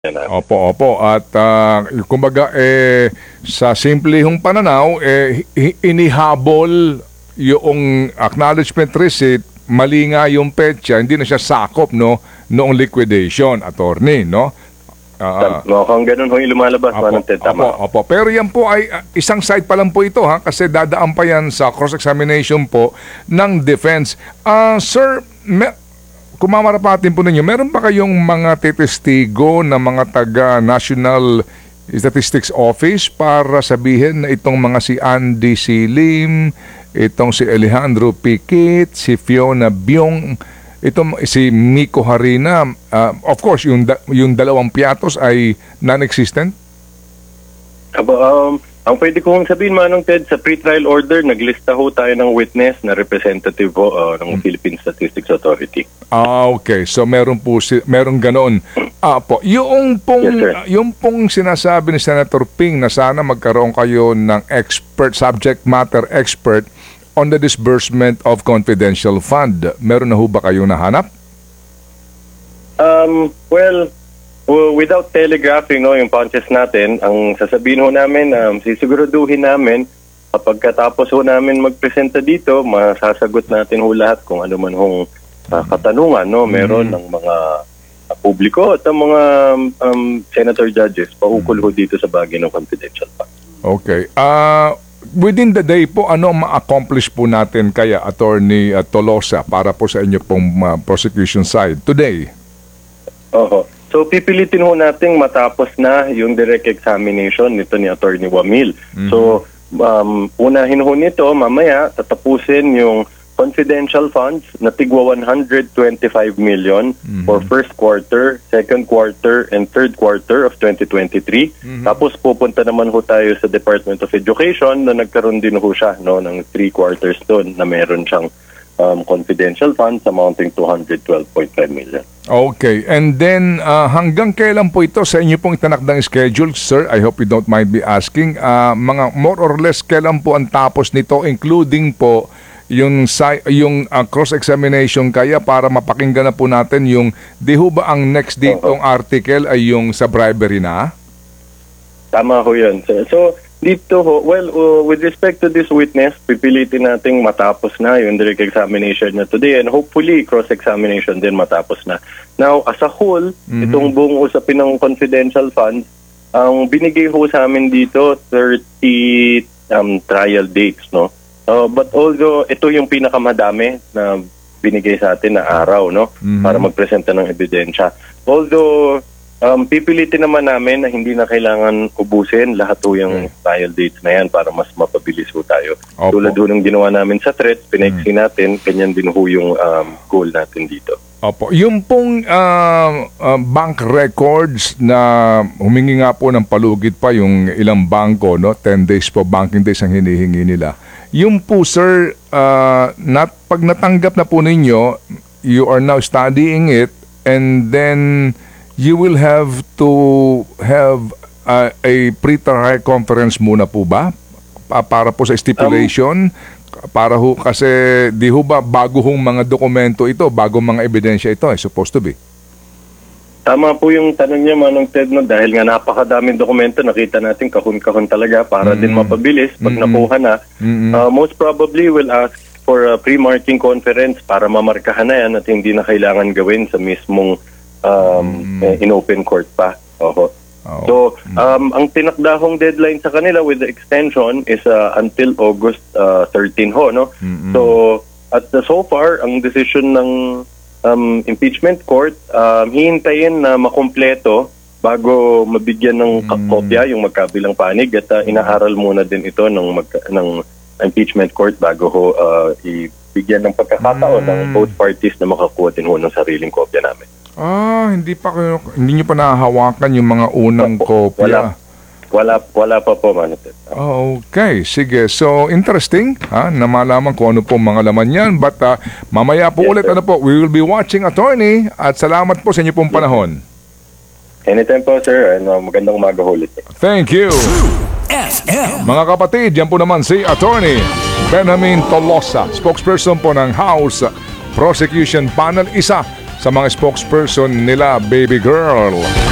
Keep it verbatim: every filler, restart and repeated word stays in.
Opo, opo. At uh, kumbaga, eh, sa simplihong pananaw, eh, inihabol yung acknowledgement receipt, mali nga yung petsa, hindi na siya sakop, no, noong liquidation, attorney, no? Uh, Mukhang ganun ho yung lumalabas. Opo, opo, opo. Pero yan po ay uh, isang side pa lang po ito, ha? Kasi dadaan pa yan sa cross-examination po ng defense. Uh, sir, me- kung mamarapatin po ninyo, meron ba kayong mga testigo na mga taga-National Statistics Office para sabihin na itong mga si Andy Silim, itong si Alejandro Piquet, si Fiona Biong, itong si Miko Harina, uh, of course, yung, da- yung dalawang piatos ay non-existent? Aba, um, ang pwede kong sabihin, Manong Ted, sa pre-trial order, naglista ho tayo ng witness na representative ho uh, ng hmm. Philippine Statistics Authority. Ah, okay. So meron po si meron ganoon. Ah, po. Yung pong yes, yung pong sinasabi ni Senator Ping na sana magkaroon kayo ng expert, subject matter expert on the disbursement of confidential fund. Meron na ho ba kayong nahanap? Um, well, without telegraphing, no, yung punches natin, ang sasabihin ho namin, um, sisiguraduhin namin, kapag katapos ho namin magpresenta dito, masasagot natin ho lahat kung ano man hong uh, katanungan, no, meron mm. ng mga uh, publiko at ang mga um, senator judges paukol ho dito sa bagay ng confidential fund. Okay. Uh, within the day po, ano ma-accomplish po natin kaya, Attorney uh, Tolosa, para po sa inyo pong uh, prosecution side today? Oho. So, pipilitin ho natin matapos na yung direct examination nito ni Attorney Wamil. Mm-hmm. So, um, unahin ho nito, mamaya, tatapusin yung confidential funds na tigwa one hundred twenty-five million mm-hmm. for first quarter, second quarter, and third quarter of twenty twenty-three. Mm-hmm. Tapos, pupunta naman ho tayo sa Department of Education na nagkaroon din ho siya no, ng three quarters doon na meron siyang Um, confidential funds amounting to one hundred twelve point five million. Okay. And then, uh, hanggang kailan po ito sa inyo pong itinakdang schedule, sir? I hope you don't mind me asking. Uh, mga more or less, kailan po ang tapos nito, including po yung, yung uh, cross-examination kaya para mapakinggan na po natin yung, di ho ba ang next ditong uh-huh. article ay yung sa bribery na? Tama ho yun, sir. So, dito ho, well, uh, with respect to this witness, pipilitin nating matapos na yung direct examination na today and hopefully cross-examination din matapos na. Now, as a whole, mm-hmm. itong buong usapin ng confidential funds, ang binigay ho sa amin dito, thirty um, trial dates, no? Uh, but although ito yung pinakamadami na binigay sa atin na araw, no? Mm-hmm. Para magpresenta ng ebidensya. Although, Um, pipilitin naman namin na hindi na kailangan ubusin lahat ho yung okay. trial dates na yan para mas mapabilis ho tayo. Opo. Tulad ho ng ginawa namin sa threat, pinaiksi hmm. natin, ganyan din ho yung um, goal natin dito. Opo. Yung pong uh, uh, bank records na humingi nga po ng palugit pa yung ilang bangko, no? ten days po, banking days ang hinihingi nila. Yung po, sir, uh, nat pag natanggap na po ninyo, you are now studying it and then you will have to have uh, a pre-trial conference muna po ba? Pa para po sa stipulation? Um, para ho, kasi di ho ba bago hong mga dokumento ito, bago mga ebidensya ito, ay supposed to be? Tama po yung tanong niya, Manong Ted, no? Dahil nga napakadaming dokumento, nakita natin kahon-kahon talaga para mm-hmm. din mapabilis pag mm-hmm. nakuha na. Mm-hmm. Uh, most probably will ask for a pre-marking conference para mamarkahan na yan at hindi na kailangan gawin sa mismong Um, mm. in open court pa. Oho. Oh. So, um, ang tinakdahong deadline sa kanila with the extension is uh, until August uh, thirteenth ho, no? Mm-hmm. So, at the, so far, ang decision ng um, impeachment court, um, hihintayin na makumpleto bago mabigyan ng mm. kopya yung magkabilang panig at uh, inaaral muna din ito ng, magka, ng impeachment court bago ho uh, ibigyan ng pagkakataon mm. ng both parties na makakuha din ho ng sariling kopya namin. Ah, hindi pa kayo, hindi niyo pa nahahawakan yung mga unang kopya. Wala, wala, wala pa po, Manong. Okay, sige. So, interesting, ha, na malaman kung ano po mga laman yan. But, uh, mamaya po yes, ulit, sir. Ano po, we will be watching, attorney, at salamat po sa inyo pong panahon. Anytime po, sir, and uh, magandang umaga ulit. Thank you. Mga kapatid, yan po naman si attorney Benjamin Tolosa, spokesperson po ng House Prosecution Panel, isa sa mga spokesperson nila, Baby Girl.